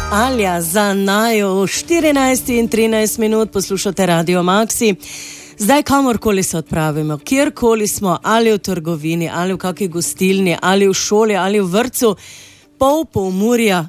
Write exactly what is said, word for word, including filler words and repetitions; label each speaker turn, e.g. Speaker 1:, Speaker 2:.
Speaker 1: Alja za naju, štirinajst in trinajst minut poslušate Radio Maxi. Zdaj kamorkoli se odpravimo, kjerkoli smo, ali v trgovini, ali v kakej gostilni, ali v šoli, ali v vrtcu, pol Pomurja